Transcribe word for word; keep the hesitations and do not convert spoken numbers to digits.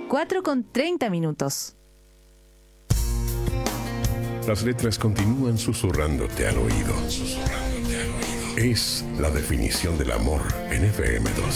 cuatro con treinta minutos. Las letras continúan susurrándote al oído. Es la definición del amor en F M dos.